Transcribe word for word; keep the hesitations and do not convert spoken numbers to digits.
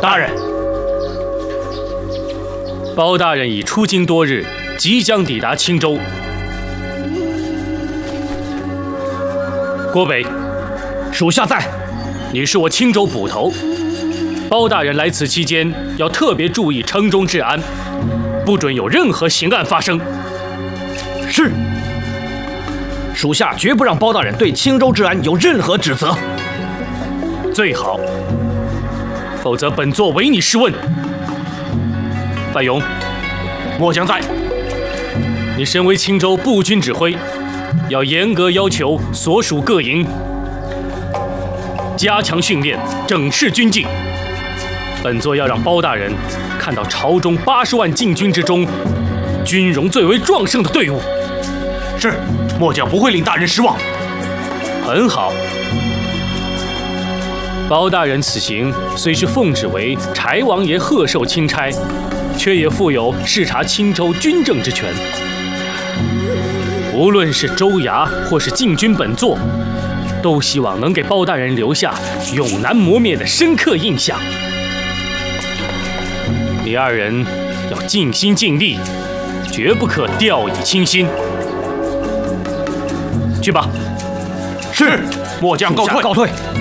大人， 包大人已出京多日，即将抵达青州。郭北， 属下在。 你是我青州捕头，包大人来此期间要特别注意城中治安，不准有任何刑案发生。 是。属下绝不让包大人对青州治安有任何指责。 最好，否则本座唯你是问。范勇， 末将在。 你身为青州步军指挥，要严格要求所属各营加强训练，整治军纪。本座要让包大人看到朝中八十万禁军之中，军容最为壮盛的队伍。 是，末将不会令大人失望。 很好。包大人此行虽是奉旨为柴王爷贺寿钦差，却也负有视察青州军政之权。无论是州衙或是禁军本座，都希望能给包大人留下永难磨灭的深刻印象。你二人要尽心尽力，绝不可掉以轻心。去吧。 是，末将告退。告退。